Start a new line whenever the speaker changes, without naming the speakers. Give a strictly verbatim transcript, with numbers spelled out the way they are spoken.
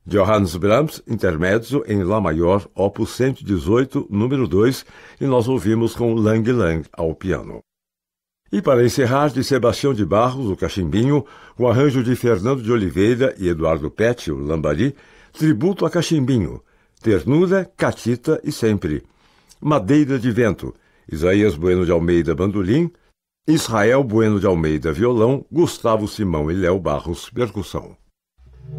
Johannes Brahms, intermezzo em Lá maior, opus cento e dezoito, número dois, e nós ouvimos com Lang Lang ao piano. E para encerrar, de Sebastião de Barros, o Cachimbinho, com arranjo de Fernando de Oliveira e Eduardo Pet, o Lambari, tributo a Cachimbinho, ternura, catita e sempre. Madeira de Vento, Isaías Bueno de Almeida, bandolim, Israel Bueno de Almeida, violão, Gustavo Simão e Léo Barros, percussão.